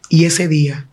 Y ese día,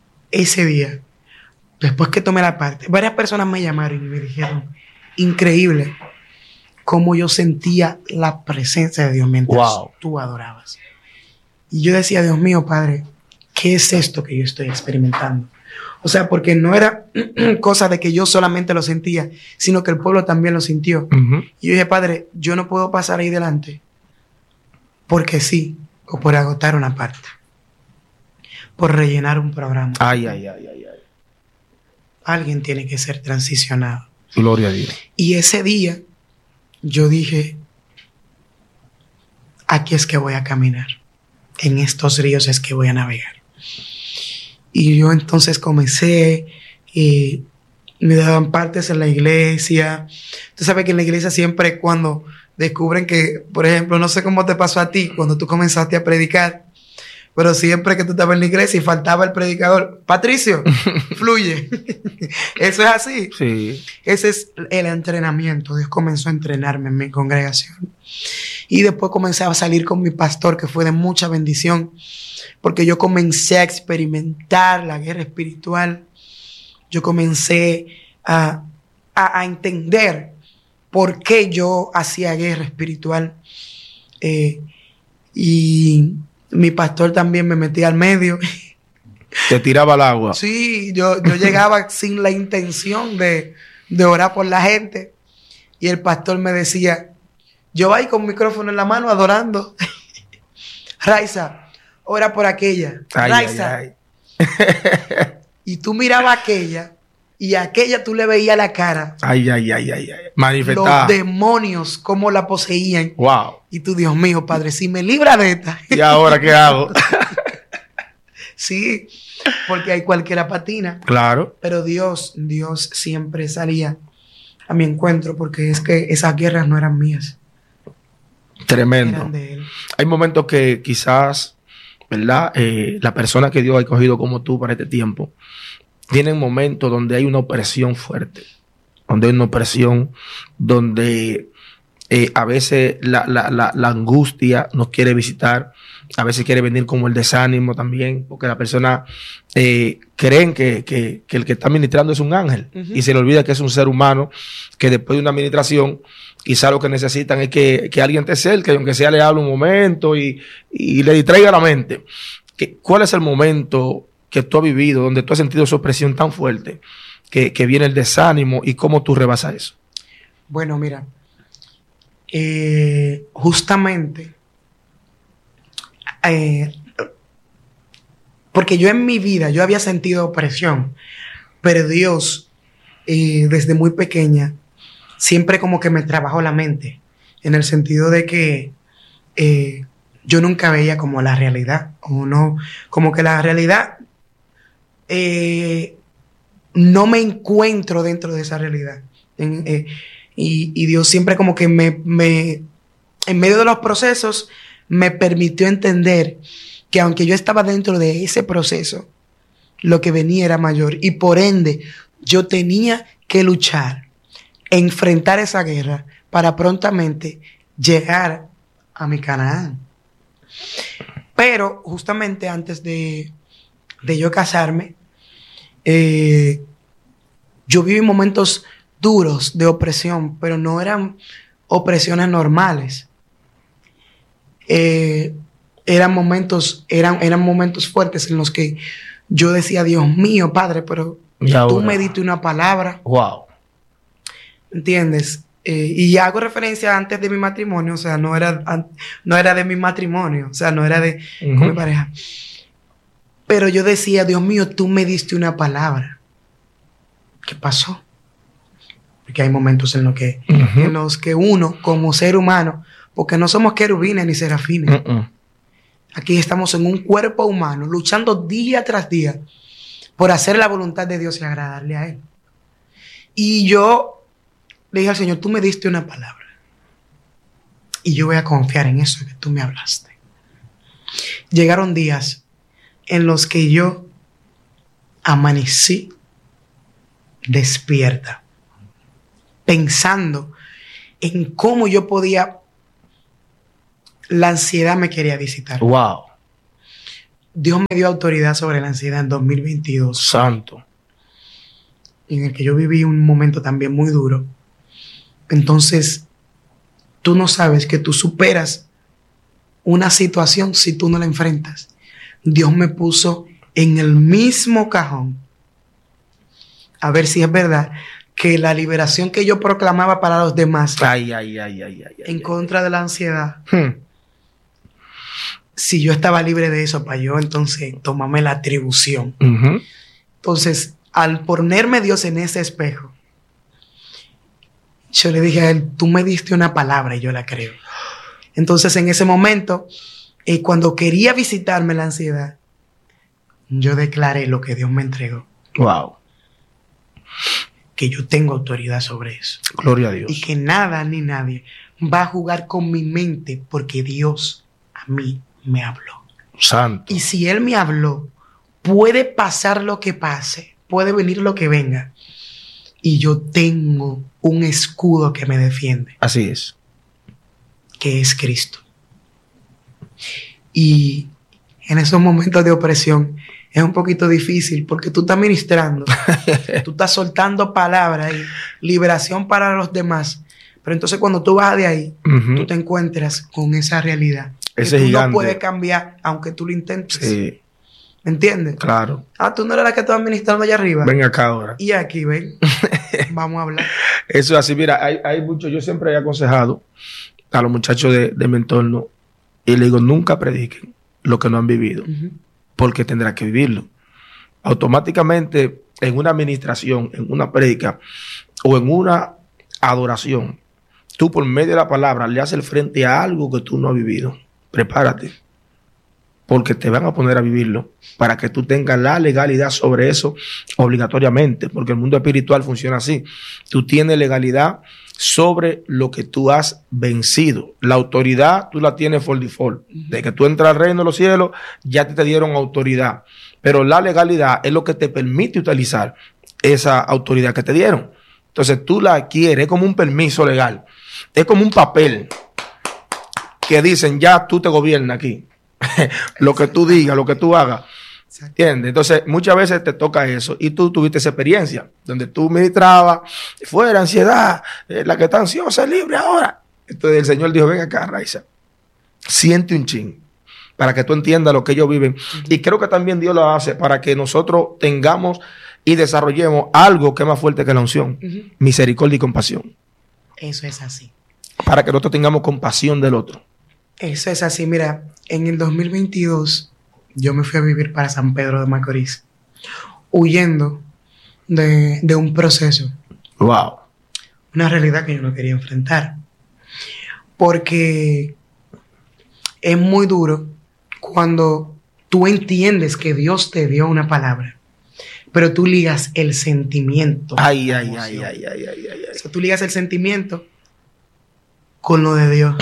después que tomé la parte, varias personas me llamaron y me dijeron, increíble cómo yo sentía la presencia de Dios mientras tú adorabas. Y yo decía, Dios mío, Padre, ¿qué es esto que yo estoy experimentando? O sea, porque no era cosa de que yo solamente lo sentía, sino que el pueblo también lo sintió. Y yo dije, Padre, yo no puedo pasar ahí delante porque sí, o por agotar una parte, por rellenar un programa. Ay. Alguien tiene que ser transicionado. Gloria a Dios. Y ese día yo dije, aquí es que voy a caminar. En estos ríos es que voy a navegar. Y yo entonces comencé, me daban partes en la iglesia. Tú sabes que en la iglesia siempre cuando descubren que, por ejemplo, no sé cómo te pasó a ti cuando tú comenzaste a predicar, pero siempre que tú estabas en la iglesia y faltaba el predicador, Patricio, fluye. Eso es así. Sí. Ese es el entrenamiento. Dios comenzó a entrenarme en mi congregación. Y después comencé a salir con mi pastor, que fue de mucha bendición, porque yo comencé a experimentar la guerra espiritual. Yo comencé a entender por qué yo hacía guerra espiritual. Y mi pastor también me metía al medio. Te tiraba al agua. Sí, yo llegaba sin la intención de orar por la gente. Y el pastor me decía, yo voy con micrófono en la mano adorando. Raiza, ora por aquella. Raiza. Y tú mirabas aquella, y a aquella tú le veías la cara. Ay. Manifestada. Los demonios, cómo la poseían. Wow. Y tú, Dios mío, Padre, si me libra de esta. ¿Y ahora qué hago? Sí, porque hay cualquiera patina. Claro. Pero Dios siempre salía a mi encuentro, porque es que esas guerras no eran mías. Tremendo. Eran de Él. Hay momentos que quizás, ¿verdad? La persona que Dios ha escogido como tú para este tiempo, tienen momentos donde hay una opresión fuerte, donde hay una opresión, donde a veces la angustia nos quiere visitar, a veces quiere venir como el desánimo también, porque la persona creen que el que está ministrando es un ángel, y se le olvida que es un ser humano, que después de una administración quizá lo que necesitan es que alguien te cerque, aunque sea le hable un momento y le distraiga la mente. ¿Cuál es el momento que tú has vivido donde tú has sentido esa opresión tan fuerte que viene el desánimo, y cómo tú rebasas eso? Bueno, mira, justamente porque yo en mi vida yo había sentido opresión, pero Dios desde muy pequeña siempre como que me trabajó la mente, en el sentido de que yo nunca veía como la realidad, o no, como que la realidad no me encuentro dentro de esa realidad. Y Dios siempre como que en medio de los procesos me permitió entender que aunque yo estaba dentro de ese proceso, lo que venía era mayor, y por ende yo tenía que luchar, enfrentar esa guerra para prontamente llegar a mi Canaán. Pero justamente antes de yo casarme, yo viví momentos duros de opresión, pero no eran opresiones normales. Eran momentos fuertes en los que yo decía, Dios mío, Padre, pero tú me diste una palabra. Wow. ¿Entiendes? Y hago referencia antes de mi matrimonio, o sea, no era de mi matrimonio, o sea, no era de con mi pareja. Pero yo decía, Dios mío, tú me diste una palabra. ¿Qué pasó? Porque hay momentos en los que uno, como ser humano, porque no somos querubines ni serafines, aquí estamos en un cuerpo humano, luchando día tras día por hacer la voluntad de Dios y agradarle a Él. Y yo le dije al Señor, tú me diste una palabra, y yo voy a confiar en eso que tú me hablaste. Llegaron días en los que yo amanecí despierta, pensando en cómo yo podía. La ansiedad me quería visitar. Wow. Dios me dio autoridad sobre la ansiedad en 2022. Santo. En el que yo viví un momento también muy duro. Entonces, tú no sabes que tú superas una situación si tú no la enfrentas. Dios me puso en el mismo cajón, a ver si es verdad, que la liberación que yo proclamaba para los demás en contra de la ansiedad, si yo estaba libre de eso, para yo entonces tomarme la atribución. Entonces, al ponerme Dios en ese espejo, yo le dije a él, tú me diste una palabra y yo la creo. Entonces, en ese momento, cuando quería visitarme la ansiedad, yo declaré lo que Dios me entregó. Wow. Que yo tengo autoridad sobre eso. Gloria a Dios. Y que nada ni nadie va a jugar con mi mente porque Dios a mí me habló. Santo. Y si Él me habló, puede pasar lo que pase, puede venir lo que venga. Y yo tengo un escudo que me defiende. Así es. Que es Cristo. Y en esos momentos de opresión es un poquito difícil porque tú estás ministrando, tú estás soltando palabras y liberación para los demás. Pero entonces cuando tú vas de ahí, tú te encuentras con esa realidad. Ese que tú gigante no puedes cambiar aunque tú lo intentes. Sí. ¿Me entiendes? Claro. Tú no eres la que estás ministrando allá arriba. Ven acá ahora. Y aquí, ven. Vamos a hablar. Eso es así. Mira, hay mucho. Yo siempre he aconsejado a los muchachos de mi entorno y le digo, nunca prediquen lo que no han vivido, porque tendrá que vivirlo. Automáticamente, en una administración, en una prédica o en una adoración, tú por medio de la palabra le haces el frente a algo que tú no has vivido. Prepárate, porque te van a poner a vivirlo para que tú tengas la legalidad sobre eso obligatoriamente, porque el mundo espiritual funciona así. Tú tienes legalidad sobre lo que tú has vencido. La autoridad tú la tienes por default. De que tú entras al reino de los cielos, ya te dieron autoridad. Pero la legalidad es lo que te permite utilizar esa autoridad que te dieron. Entonces tú la adquieres, es como un permiso legal. Es como un papel que dicen, ya tú te gobiernas aquí. Lo que tú digas, lo que tú hagas. ¿Entiendes? Entonces, muchas veces te toca eso y tú tuviste esa experiencia donde tú ministrabas, fuera ansiedad, la que está ansiosa es libre ahora. Entonces el Señor dijo, ven acá, Raiza, siente un chin para que tú entiendas lo que ellos viven. Y creo que también Dios lo hace para que nosotros tengamos y desarrollemos algo que es más fuerte que la unción, misericordia y compasión. Eso es así. Para que nosotros tengamos compasión del otro. Eso es así. Mira, en el 2022 yo me fui a vivir para San Pedro de Macorís, huyendo de un proceso. Wow. Una realidad que yo no quería enfrentar. Porque es muy duro cuando tú entiendes que Dios te dio una palabra, pero tú ligas el sentimiento. Ay. O sea, tú ligas el sentimiento con lo de Dios.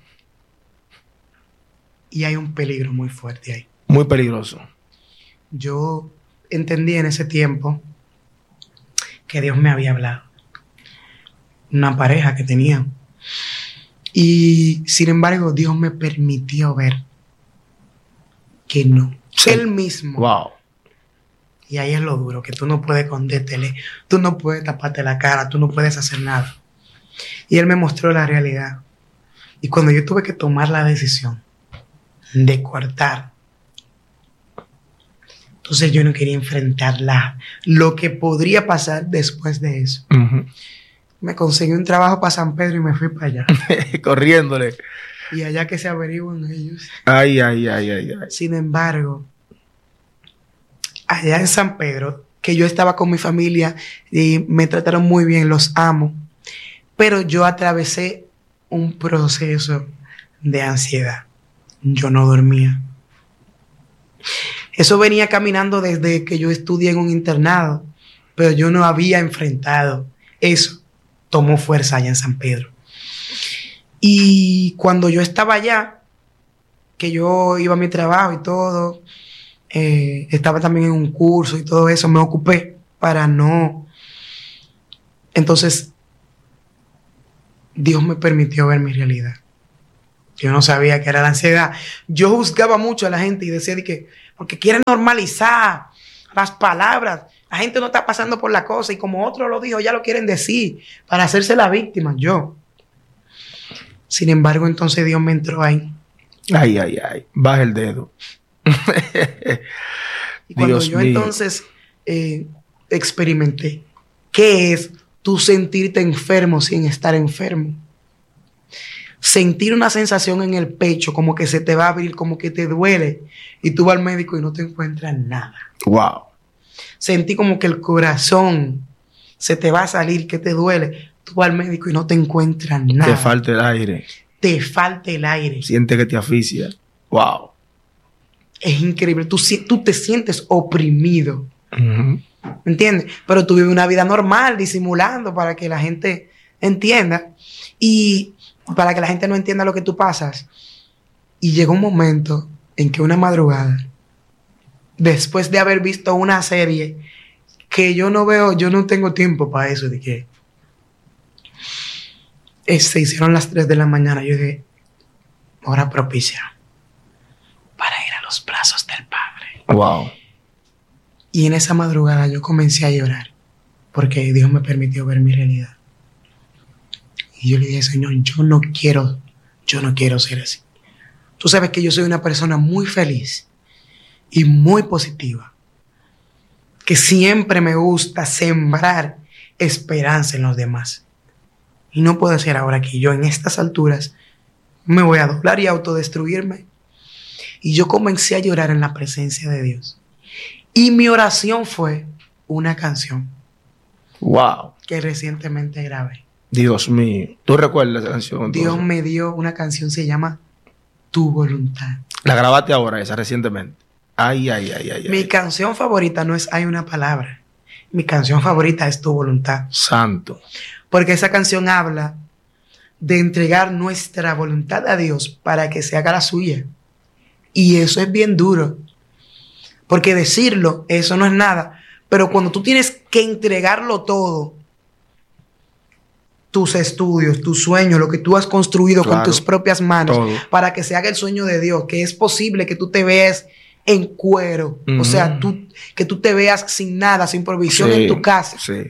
Y hay un peligro muy fuerte ahí. Muy peligroso. Yo entendí en ese tiempo que Dios me había hablado. Una pareja que tenía. Y sin embargo, Dios me permitió ver que no. Sí. Él mismo. Wow. Y ahí es lo duro, que tú no puedes escondértele, tú no puedes taparte la cara, tú no puedes hacer nada. Y Él me mostró la realidad. Y cuando yo tuve que tomar la decisión de cortar, entonces yo no quería enfrentar lo que podría pasar después de eso. Me conseguí un trabajo para San Pedro y me fui para allá. Corriéndole. Y allá que se averiguan ellos. Ay. Sin embargo, allá en San Pedro, que yo estaba con mi familia y me trataron muy bien, los amo, pero yo atravesé un proceso de ansiedad. Yo no dormía. Eso venía caminando desde que yo estudié en un internado, pero yo no había enfrentado eso. Tomó fuerza allá en San Pedro. Y cuando yo estaba allá, que yo iba a mi trabajo y todo, estaba también en un curso y todo eso, me ocupé para no. Entonces, Dios me permitió ver mi realidad. Yo no sabía que era la ansiedad. Yo juzgaba mucho a la gente y decía de que, porque quieren normalizar las palabras. La gente no está pasando por la cosa y como otro lo dijo, ya lo quieren decir para hacerse la víctima. Yo. Sin embargo, entonces Dios me entró ahí. Ay, ay, ay. Baja el dedo. Y cuando Dios yo mío. entonces experimenté qué es tú sentirte enfermo sin estar enfermo. Sentir una sensación en el pecho, como que se te va a abrir, como que te duele, y tú vas al médico y no te encuentras nada. Wow. Sentí como que el corazón se te va a salir, que te duele. Tú vas al médico y no te encuentras nada. Te falta el aire. Te falta el aire. Siente que te asfixia. Wow. Es increíble. Tú te sientes oprimido. Uh-huh. ¿Me entiendes? Pero tú vives una vida normal, disimulando para que la gente entienda. Y para que la gente no entienda lo que tú pasas. Y llegó un momento en que una madrugada, después de haber visto una serie que yo no tengo tiempo para eso, de que se hicieron las 3 de la mañana, yo dije, hora propicia para ir a los brazos del Padre. Wow. Y en esa madrugada yo comencé a llorar, porque Dios me permitió ver mi realidad. Y yo le dije, Señor, yo no quiero ser así. Tú sabes que yo soy una persona muy feliz y muy positiva, que siempre me gusta sembrar esperanza en los demás. Y no puede ser ahora que yo en estas alturas me voy a doblar y autodestruirme. Y yo comencé a llorar en la presencia de Dios. Y mi oración fue una canción. Wow. Que recientemente grabé. Dios mío. ¿Tú recuerdas esa canción? Dios Entonces? me dio una canción, se llama Tu Voluntad. La grabaste ahora, esa recientemente. Ay, ay, ay, ay. Mi canción favorita no es Hay una palabra. Mi canción favorita es Tu Voluntad. Santo. Porque esa canción habla de entregar nuestra voluntad a Dios para que se haga la suya. Y eso es bien duro. Porque decirlo, eso no es nada. Pero cuando tú tienes que entregarlo todo, tus estudios, tus sueños, lo que tú has construido con tus propias manos, todo, para que se haga el sueño de Dios, que es posible que tú te veas en cuero. O sea, que tú te veas sin nada, sin provisión en tu casa. Sí.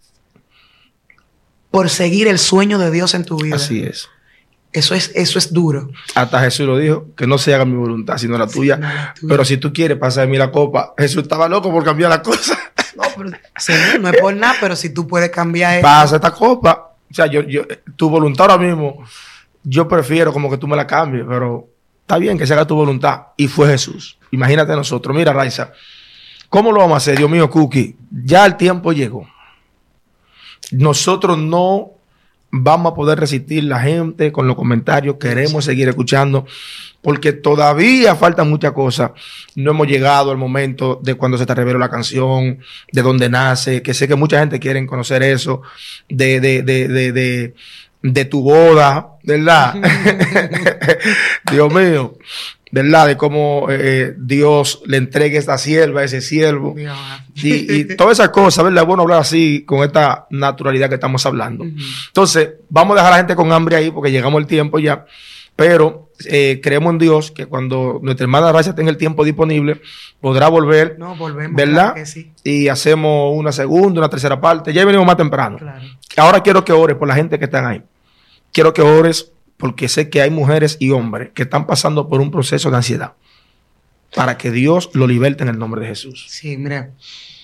Por seguir el sueño de Dios en tu vida. Así es. Eso es duro. Hasta Jesús lo dijo, que no se haga mi voluntad, sino la tuya. No la tuya. Pero si tú quieres pasar de mí la copa, Jesús estaba loco por cambiar la cosa. No, pero Señor, no es por nada, pero si tú puedes cambiar eso. Pasa esta copa. O sea, tu voluntad ahora mismo, yo prefiero como que tú me la cambies, pero está bien que se haga tu voluntad. Y fue Jesús. Imagínate nosotros. Mira, Raiza, ¿cómo lo vamos a hacer? Dios mío, Cookie, ya el tiempo llegó. Nosotros no vamos a poder resistir la gente con los comentarios. Queremos seguir escuchando porque todavía faltan muchas cosas. No hemos llegado al momento de cuando se te reveló la canción, de dónde nace, que sé que mucha gente quiere conocer eso, de tu boda, ¿verdad? Dios mío, ¿verdad? De cómo Dios le entregue esta sierva a ese siervo. Y todas esas cosas, ¿verdad? Es bueno hablar así, con esta naturalidad que estamos hablando. Entonces, vamos a dejar a la gente con hambre ahí porque llegamos al tiempo ya. Pero creemos en Dios que cuando nuestra hermana Raiza tenga el tiempo disponible, podrá volver. No, volvemos, ¿verdad? Claro que sí. Y hacemos una segunda, una tercera parte. Ya venimos más temprano. Claro. Ahora quiero que ores por la gente que están ahí. Quiero que ores porque sé que hay mujeres y hombres que están pasando por un proceso de ansiedad. Para que Dios lo liberte en el nombre de Jesús. Sí, mira.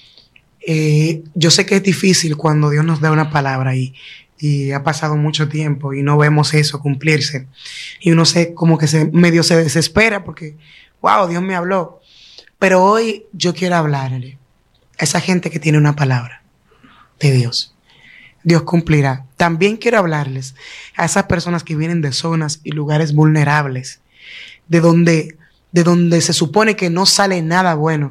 Yo sé que es difícil cuando Dios nos da una palabra y ha pasado mucho tiempo y no vemos eso cumplirse. Y uno como que medio se desespera porque, wow, Dios me habló. Pero hoy yo quiero hablarle a esa gente que tiene una palabra de Dios. Dios cumplirá. También quiero hablarles a esas personas que vienen de zonas y lugares vulnerables, de donde se supone que no sale nada bueno.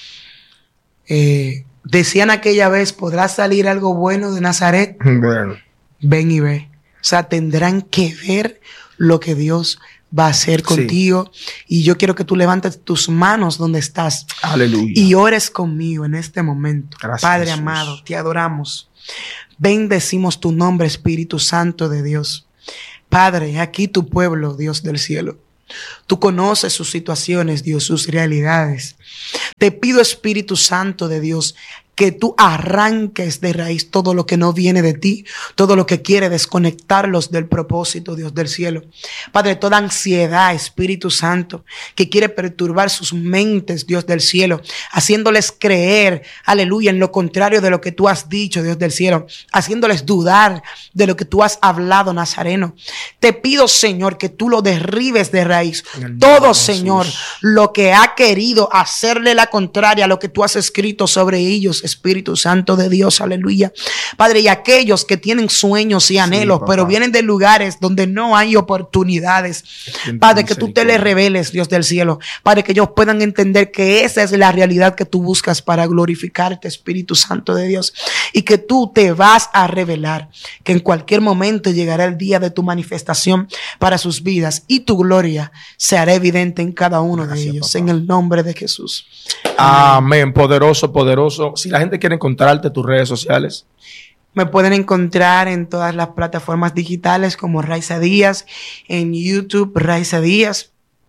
Decían aquella vez, ¿podrá salir algo bueno de Nazaret? Bueno. Ven y ve. O sea, tendrán que ver lo que Dios va a hacer contigo. Sí. Y yo quiero que tú levantes tus manos donde estás. Aleluya. Y ores conmigo en este momento. Gracias, Padre Jesús. amado, te adoramos. Bendecimos tu nombre, Espíritu Santo de Dios. Padre, aquí tu pueblo, Dios del cielo. Tú conoces sus situaciones, Dios, sus realidades. Te pido, Espíritu Santo de Dios, que tú arranques de raíz todo lo que no viene de ti, todo lo que quiere desconectarlos del propósito, Dios del cielo. Padre, toda ansiedad, Espíritu Santo, que quiere perturbar sus mentes, Dios del cielo, haciéndoles creer, aleluya, en lo contrario de lo que tú has dicho, Dios del cielo, haciéndoles dudar de lo que tú has hablado, Nazareno. Te pido, Señor, que tú lo derribes de raíz. Todo, Señor, lo que ha querido hacerle la contraria a lo que tú has escrito sobre ellos, Espíritu Santo de Dios, aleluya. Padre, y aquellos que tienen sueños y anhelos, pero vienen de lugares donde no hay oportunidades, Padre, que tú te les reveles, Dios del cielo, Padre, que ellos puedan entender que esa es la realidad que tú buscas para glorificarte, Espíritu Santo de Dios, y que tú te vas a revelar, que en cualquier momento llegará el día de tu manifestación para sus vidas y tu gloria se hará evidente en cada uno de ellos, papá. En el nombre de Jesús. Amén. Poderoso, poderoso. Si la gente quiere encontrarte, tus redes sociales. Me pueden encontrar en todas las plataformas digitales como Raiza Díaz, en YouTube Raiza Díaz,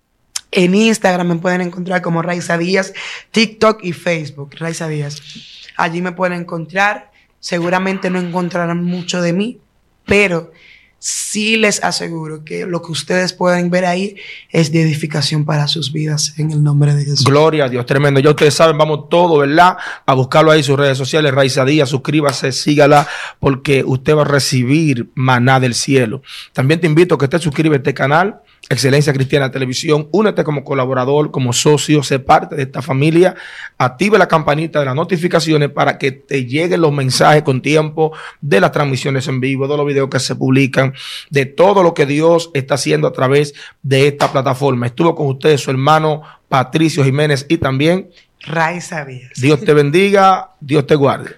en Instagram me pueden encontrar como Raiza Díaz, TikTok y Facebook Raiza Díaz. Allí me pueden encontrar. Seguramente no encontrarán mucho de mí, pero sí les aseguro que lo que ustedes pueden ver ahí es de edificación para sus vidas en el nombre de Jesús. Gloria a Dios, tremendo. Ya ustedes saben, vamos todo, ¿verdad? A buscarlo ahí en sus redes sociales, Raiza Díaz, suscríbase, sígala, porque usted va a recibir maná del cielo. También te invito a que te suscribas a este canal, Excelencia Cristiana Televisión. Únete como colaborador, como socio, sé parte de esta familia. Active la campanita de las notificaciones para que te lleguen los mensajes con tiempo de las transmisiones en vivo, de los videos que se publican, de todo lo que Dios está haciendo a través de esta plataforma. Estuvo con ustedes su hermano Patricio Jiménez y también Raiza Díaz. Dios te bendiga, Dios te guarde.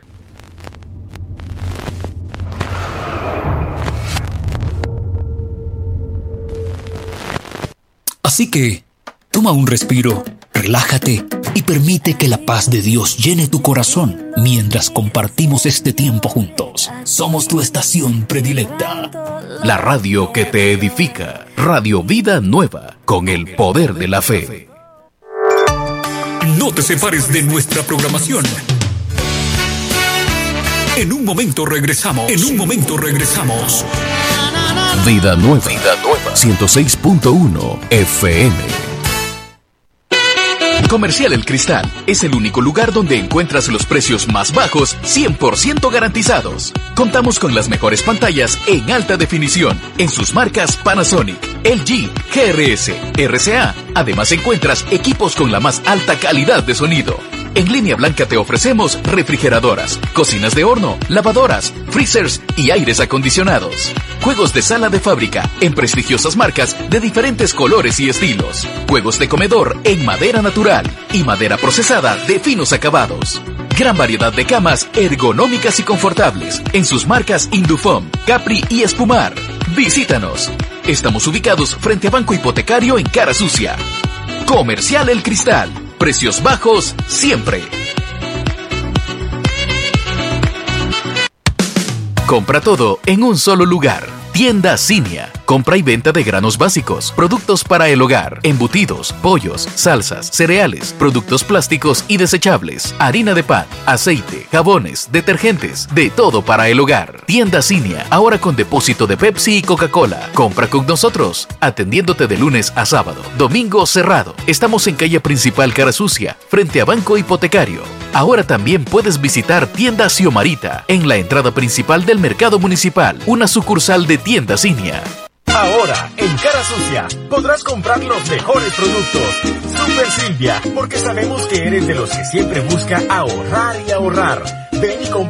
Así que, toma un respiro, relájate y permite que la paz de Dios llene tu corazón mientras compartimos este tiempo juntos. Somos tu estación predilecta. La radio que te edifica. Radio Vida Nueva, con el poder de la fe. No te separes de nuestra programación. En un momento regresamos. Vida Nueva, 106.1 FM. Comercial El Cristal es el único lugar donde encuentras los precios más bajos, 100% garantizados. Contamos con las mejores pantallas en alta definición en sus marcas Panasonic, LG, GRS, RCA. Además encuentras equipos con la más alta calidad de sonido. En Línea Blanca te ofrecemos refrigeradoras, cocinas de horno, lavadoras, freezers y aires acondicionados. Juegos de sala de fábrica en prestigiosas marcas de diferentes colores y estilos. Juegos de comedor en madera natural y madera procesada de finos acabados. Gran variedad de camas ergonómicas y confortables en sus marcas Indufom, Capri y Espumar. Visítanos. Estamos ubicados frente a Banco Hipotecario en Cara Sucia. Comercial El Cristal. Precios bajos siempre. Compra todo en un solo lugar. Tienda Cinia. Compra y venta de granos básicos, productos para el hogar, embutidos, pollos, salsas, cereales, productos plásticos y desechables, harina de pan, aceite, jabones, detergentes, de todo para el hogar. Tienda Cinia, ahora con depósito de Pepsi y Coca-Cola. Compra con nosotros, atendiéndote de lunes a sábado, domingo cerrado. Estamos en calle principal Cara Sucia, frente a Banco Hipotecario. Ahora también puedes visitar Tienda Xiomarita, en la entrada principal del Mercado Municipal, una sucursal de Tienda Cinia. Ahora, en Cara Sucia, podrás comprar los mejores productos. Super Silvia, porque sabemos que eres de los que siempre busca ahorrar y ahorrar. Ven y compra